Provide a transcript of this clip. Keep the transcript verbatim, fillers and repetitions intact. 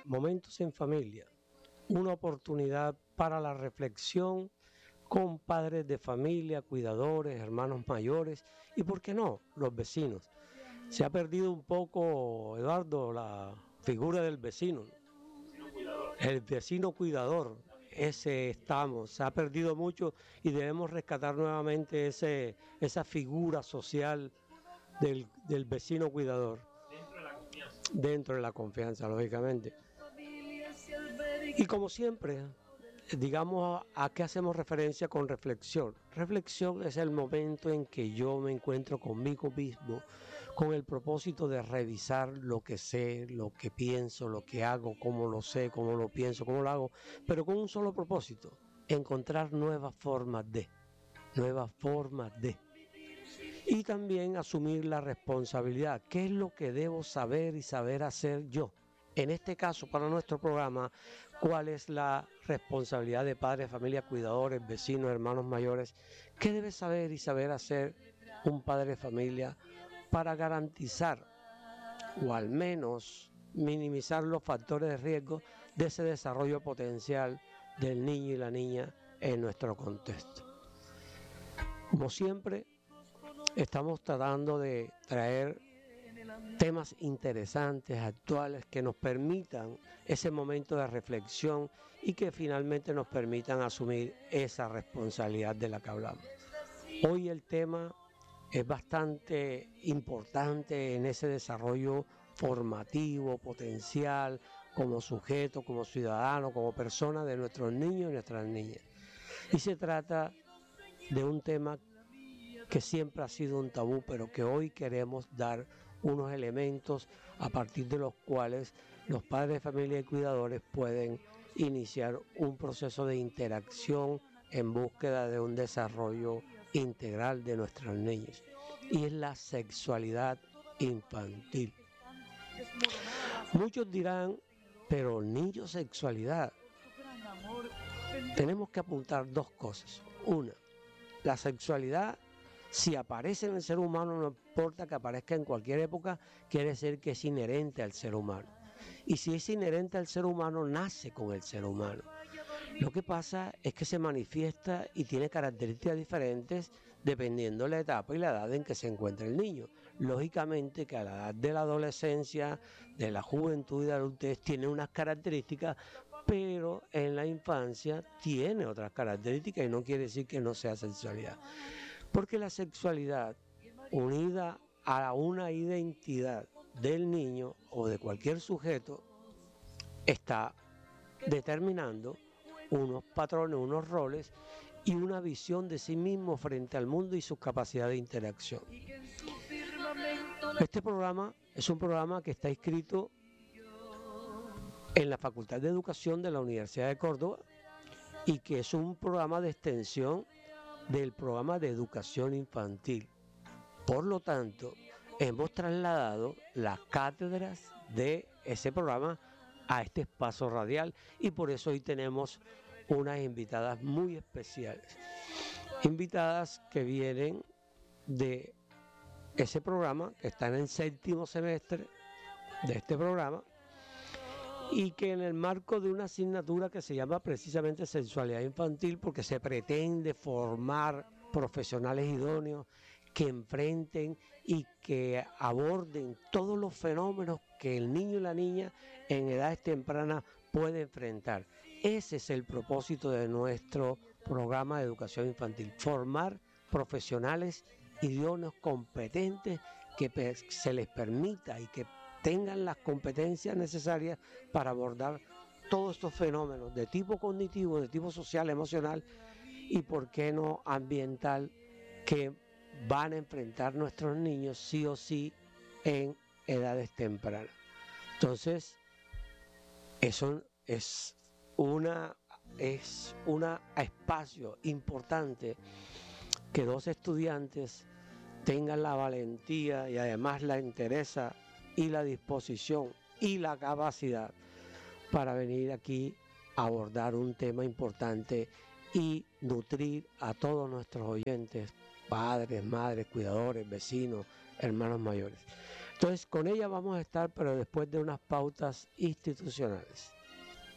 Momentos en Familia, una oportunidad para la reflexión con padres de familia, cuidadores, hermanos mayores y, ¿por qué no?, los vecinos. Se ha perdido un poco, Eduardo, la figura del vecino, el vecino cuidador. Ese estamos, se ha perdido mucho y debemos rescatar nuevamente ese, esa figura social del, del vecino cuidador. Dentro de la confianza. Dentro de la confianza, lógicamente. Y como siempre, digamos, ¿a qué hacemos referencia con reflexión? Reflexión es el momento en que yo me encuentro conmigo mismo con el propósito de revisar lo que sé, lo que pienso, lo que hago, cómo lo sé, cómo lo pienso, cómo lo hago, pero con un solo propósito: encontrar nuevas formas de, nuevas formas de. Y también asumir la responsabilidad. ¿Qué es lo que debo saber y saber hacer yo? En este caso, para nuestro programa, ¿cuál es la responsabilidad de padres, familia, cuidadores, vecinos, hermanos mayores? ¿Qué debe saber y saber hacer un padre de familia para garantizar o al menos minimizar los factores de riesgo de ese desarrollo potencial del niño y la niña en nuestro contexto? Como siempre, estamos tratando de traer temas interesantes, actuales, que nos permitan ese momento de reflexión y que finalmente nos permitan asumir esa responsabilidad de la que hablamos. Hoy el tema es bastante importante en ese desarrollo formativo, potencial, como sujeto, como ciudadano, como persona de nuestros niños y nuestras niñas. Y se trata de un tema que siempre ha sido un tabú, pero que hoy queremos dar unos elementos a partir de los cuales los padres de familia y cuidadores pueden iniciar un proceso de interacción en búsqueda de un desarrollo integral de nuestros niños, y es la sexualidad infantil. Muchos dirán, pero niño, sexualidad. Tenemos que apuntar dos cosas. Una, la sexualidad, si aparece en el ser humano, no importa que aparezca en cualquier época, quiere decir que es inherente al ser humano. Y si es inherente al ser humano, nace con el ser humano. Lo que pasa es que se manifiesta y tiene características diferentes dependiendo de la etapa y la edad en que se encuentra el niño. Lógicamente que a la edad de la adolescencia, de la juventud y de la adultez tiene unas características, pero en la infancia tiene otras características, y no quiere decir que no sea sexualidad. Porque la sexualidad, unida a una identidad del niño o de cualquier sujeto, está determinando unos patrones, unos roles y una visión de sí mismo frente al mundo y sus capacidades de interacción. Este programa es un programa que está inscrito en la Facultad de Educación de la Universidad de Córdoba y que es un programa de extensión del programa de educación infantil. Por lo tanto, hemos trasladado las cátedras de ese programa a este espacio radial, y por eso hoy tenemos unas invitadas muy especiales. Invitadas que vienen de ese programa, que están en séptimo semestre de este programa, y que en el marco de una asignatura que se llama precisamente sexualidad infantil, porque se pretende formar profesionales idóneos que enfrenten y que aborden todos los fenómenos que el niño y la niña en edades tempranas puede enfrentar. Ese es el propósito de nuestro programa de educación infantil: formar profesionales idóneos, competentes, que se les permita y que tengan las competencias necesarias para abordar todos estos fenómenos de tipo cognitivo, de tipo social, emocional y, por qué no, ambiental, que van a enfrentar nuestros niños sí o sí en edades tempranas. Entonces, eso es una es un espacio importante que dos estudiantes tengan la valentía y además la entereza y la disposición y la capacidad para venir aquí a abordar un tema importante y nutrir a todos nuestros oyentes, padres, madres, cuidadores, vecinos, hermanos mayores. Entonces, con ella vamos a estar, pero después de unas pautas institucionales.